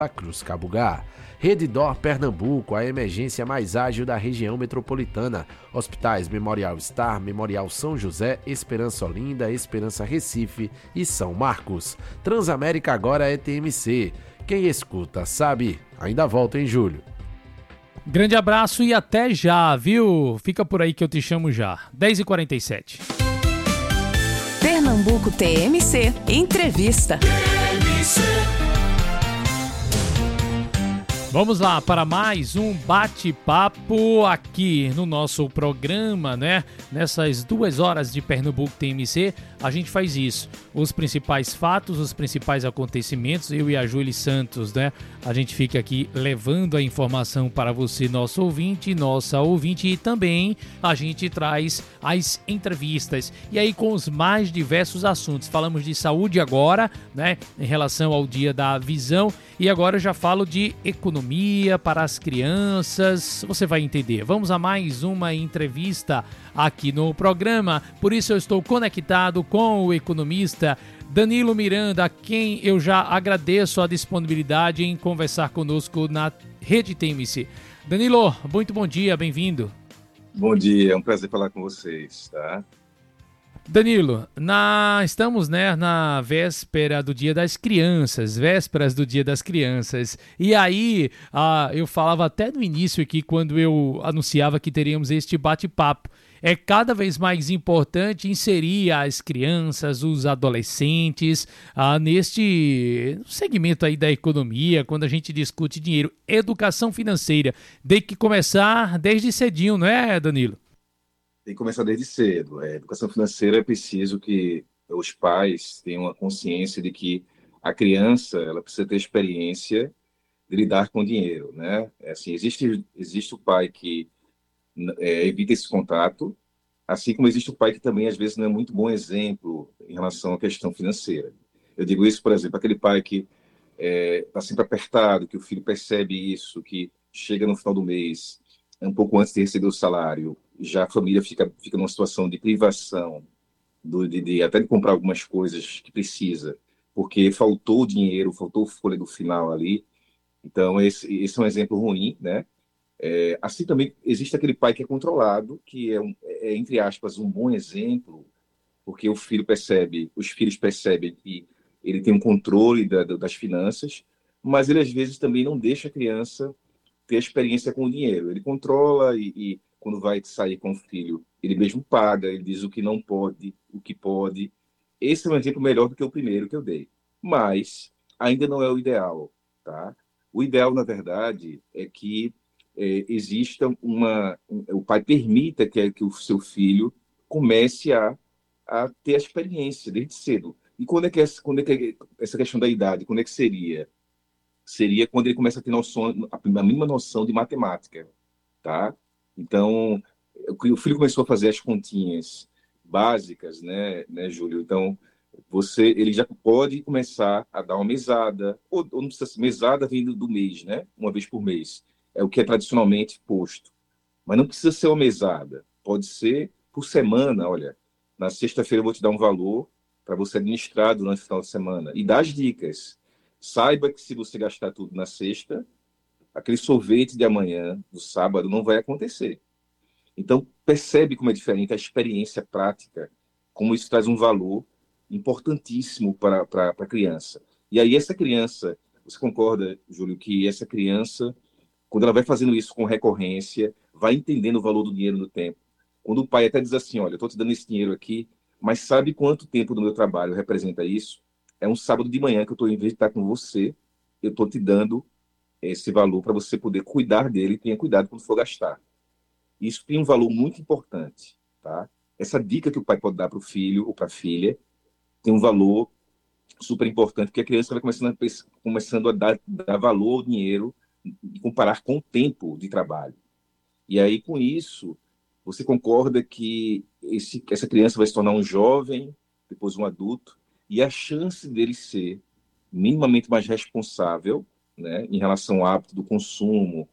Cruz Cabugá. Redditor Pernambuco, a emergência mais ágil da região metropolitana. Hospitais Memorial Star, Memorial São José, Esperança Olinda, Esperança Recife e São Marcos. Transamérica agora é TMC. Quem escuta sabe. Ainda volta em julho. Grande abraço e até já, viu? Fica por aí que eu te chamo já. 10h47. Pernambuco TMC. Entrevista. Vamos lá para mais um bate-papo aqui no nosso programa, né? Nessas 2 horas de Pernambuco TMC, a gente faz isso. Os principais fatos, os principais acontecimentos, eu e a Júlia Santos, né? A gente fica aqui levando a informação para você, nosso ouvinte, nossa ouvinte, e também a gente traz as entrevistas. E aí com os mais diversos assuntos. Falamos de saúde agora, né? Em relação ao Dia da Visão. E agora eu já falo de economia para as crianças. Você vai entender. Vamos a mais uma entrevista aqui no programa. Por isso eu estou conectado com o economista Danilo Miranda, a quem eu já agradeço a disponibilidade em conversar conosco na Rede TMC. Danilo, muito bom dia, bem-vindo. Bom dia, é um prazer falar com vocês, tá? Danilo, estamos, né, na véspera do Dia das Crianças, vésperas do Dia das Crianças, e aí eu falava até no início aqui, quando eu anunciava que teríamos este bate-papo, é cada vez mais importante inserir as crianças, os adolescentes, neste segmento aí da economia, quando a gente discute dinheiro, educação financeira, tem que começar desde cedinho, não é, Danilo? Tem que começar desde cedo. A educação financeira é preciso que os pais tenham a consciência de que a criança ela precisa ter experiência de lidar com o dinheiro, né? Assim, existe o pai que evita esse contato, assim como existe o pai que também às vezes não é muito bom exemplo em relação à questão financeira. Eu digo isso, por exemplo, aquele pai que está sempre apertado, que o filho percebe isso, que chega no final do mês, um pouco antes de receber o salário, já a família fica numa situação de privação, até de comprar algumas coisas que precisa, porque faltou o dinheiro, faltou o fôlego final ali. Então, esse é um exemplo ruim, né? Assim também existe aquele pai que é controlado, que entre aspas, um bom exemplo, porque os filhos percebem que ele tem um controle das finanças, mas ele às vezes também não deixa a criança ter experiência com o dinheiro. Ele controla e quando vai sair com o filho, ele mesmo paga, ele diz o que não pode, o que pode. Esse é um exemplo melhor do que o primeiro que eu dei. Mas ainda não é o ideal, tá? O ideal, na verdade, é que exista o pai permita que o seu filho comece a ter a experiência desde cedo. E quando é que essa questão da idade, quando é que seria? Seria quando ele começa a ter a mínima noção de matemática, tá? Então, o filho começou a fazer as continhas básicas, né, Júlio? Então, ele já pode começar a dar uma mesada, ou não precisa ser mesada vindo do mês, né? Uma vez por mês. É o que é tradicionalmente posto. Mas não precisa ser uma mesada. Pode ser por semana, olha. Na sexta-feira eu vou te dar um valor para você administrar durante o final de semana. E dar as dicas. Saiba que se você gastar tudo na sexta, aquele sorvete de amanhã, do sábado, não vai acontecer. Então, percebe como é diferente a experiência prática, como isso traz um valor importantíssimo para a criança. E aí essa criança, você concorda, Júlio, que essa criança, quando ela vai fazendo isso com recorrência, vai entendendo o valor do dinheiro no tempo. Quando o pai até diz assim, olha, eu estou te dando esse dinheiro aqui, mas sabe quanto tempo do meu trabalho representa isso? É um sábado de manhã que eu estou, em vez de estar com você, eu estou te dando esse valor para você poder cuidar dele e tenha cuidado quando for gastar. Isso tem um valor muito importante, tá? Essa dica que o pai pode dar para o filho ou para a filha tem um valor super importante, porque a criança vai começando a dar valor ao dinheiro e comparar com o tempo de trabalho. E aí, com isso, você concorda que essa criança vai se tornar um jovem, depois um adulto, e a chance dele ser minimamente mais responsável, né, em relação ao hábito do consumo,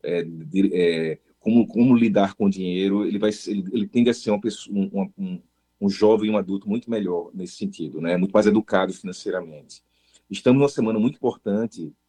como lidar com o dinheiro, ele tende a ser um jovem, um adulto muito melhor nesse sentido, né, muito mais educado financeiramente. Estamos numa semana muito importante